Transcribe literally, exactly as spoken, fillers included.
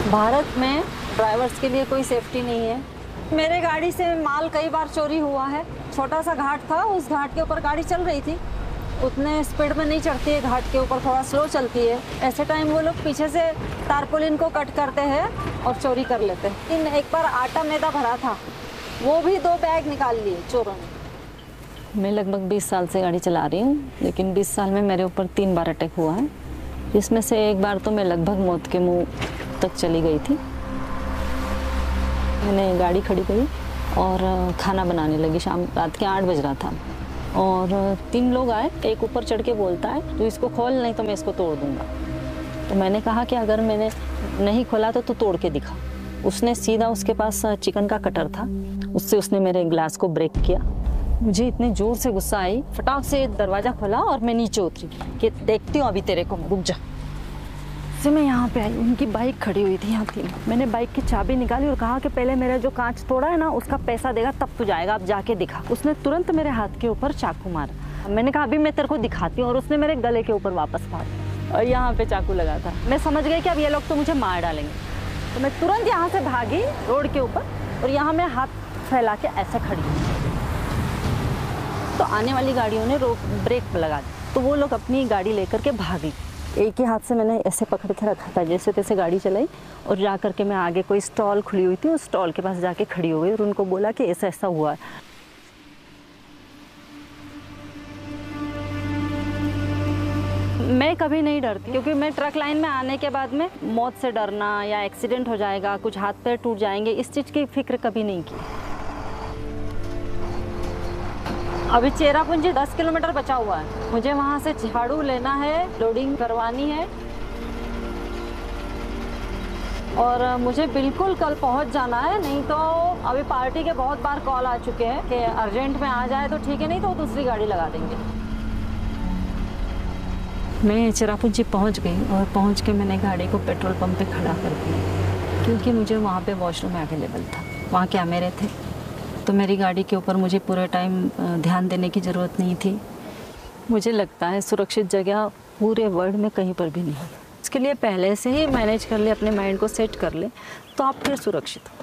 भारत में ड्राइवर्स के लिए कोई सेफ्टी नहीं है। मेरे गाड़ी से माल कई बार चोरी हुआ है। छोटा सा घाट था, उस घाट के ऊपर गाड़ी चल रही थी, उतने स्पीड में नहीं चढ़ती है, घाट के ऊपर थोड़ा स्लो चलती है। ऐसे टाइम वो लोग पीछे से टारपोलिन को कट करते हैं और चोरी कर लेते हैं। इन एक बार आटा मैदा भरा था, वो भी दो बैग निकाल लिए चोरों ने। मैं लगभग बीस साल से गाड़ी चला रही हूँ, लेकिन बीस साल में मेरे ऊपर तीन बार अटैक हुआ है, जिसमें से एक बार तो मैं लगभग मौत के मुंह तक चली गई थी। मैंने गाड़ी खड़ी करी और खाना बनाने लगी। शाम रात के आठ बज रहा था और तीन लोग आए। एक ऊपर चढ़ के बोलता है, तू इसको खोल, नहीं तो मैं इसको तोड़ दूंगा। तो मैंने कहा कि अगर मैंने नहीं खोला तो तू तोड़ के दिखा। उसने सीधा, उसके पास चिकन का कटर था, उससे उसने मेरे ग्लास को ब्रेक किया। मुझे इतने जोर से गुस्सा आई, फटाक से दरवाज़ा खोला और मैं नीचे उतरी कि देखती हूँ अभी तेरे को, रुक जा। फिर मैं यहाँ पे आई, उनकी बाइक खड़ी हुई थी यहाँ थी। मैंने बाइक की चाबी निकाली और कहा कि पहले मेरा जो कांच तोड़ा है ना, उसका पैसा देगा तब तू जाएगा, अब जाके दिखा। उसने तुरंत मेरे हाथ के ऊपर चाकू मारा। मैंने कहा अभी मैं तेरे को दिखाती हूँ, और उसने मेरे गले के ऊपर वापस मारा और यहाँ पे चाकू लगा था। मैं समझ गई कि अब ये लोग तो मुझे मार डालेंगे, तो मैं तुरंत यहाँ से भागी रोड के ऊपर, और यहाँ मैं हाथ फैला के ऐसे खड़ी हूँ। तो आने वाली गाड़ियों ने रोक ब्रेक लगा दी, तो वो लोग अपनी गाड़ी लेकर के भागी। एक ही हाथ से मैंने ऐसे पकड़ के रखा था, जैसे तैसे गाड़ी चलाई, और जा कर के मैं आगे कोई स्टॉल खुली हुई थी, उस स्टॉल के पास जाके खड़ी हो गई और उनको बोला कि ऐसा ऐसा हुआ है। मैं कभी नहीं डरती, क्योंकि मैं ट्रक लाइन में आने के बाद में मौत से डरना या एक्सीडेंट हो जाएगा, कुछ हाथ पैर टूट जाएंगे, इस चीज़ की फिक्र कभी नहीं की। अभी चेरापूंजी दस किलोमीटर बचा हुआ है, मुझे वहाँ से झाड़ू लेना है, लोडिंग करवानी है, और मुझे बिल्कुल कल पहुँच जाना है। नहीं तो अभी पार्टी के बहुत बार कॉल आ चुके हैं कि अर्जेंट में आ जाए तो ठीक है, नहीं तो दूसरी गाड़ी लगा देंगे। मैं चेरापूंजी पहुँच गई और पहुँच के मैंने गाड़ी को पेट्रोल पंप पे खड़ा कर दिया, क्योंकि मुझे वहाँ पे वॉशरूम अवेलेबल था। वहाँ कैमरे थे, तो मेरी गाड़ी के ऊपर मुझे पूरे टाइम ध्यान देने की ज़रूरत नहीं थी। मुझे लगता है सुरक्षित जगह पूरे वर्ल्ड में कहीं पर भी नहीं है। इसके लिए पहले से ही मैनेज कर ले, अपने माइंड को सेट कर ले, तो आप फिर सुरक्षित हो।